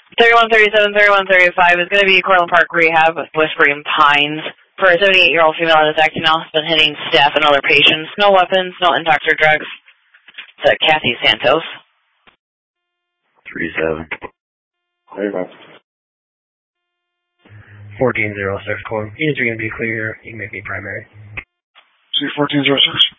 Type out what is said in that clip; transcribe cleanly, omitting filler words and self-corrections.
3137, 3135 is going to be Cortland Park Rehab with Whispering Pines for a 78-year-old female that is acting now, has been hitting staff and other patients. No weapons, no intox or drugs. It's Kathy Santos. 37. 1406 Cortland. Units are going to be clear. You can make me primary. See 1406.